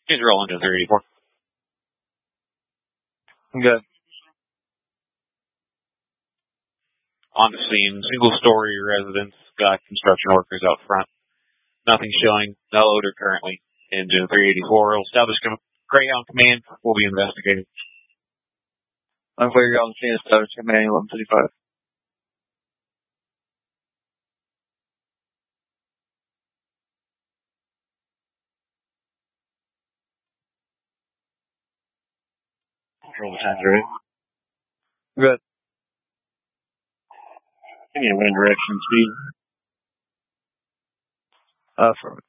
He's rolling to 384. Good. On the scene, single-story residence, got construction workers out front. Nothing showing, no odor currently. Engine 384 will establish Greyhound Command. Will be investigating. Unclear, you're on the scene, establish Command 1155. Control the times, right? Good. Give me a wind direction speed. Affirmative.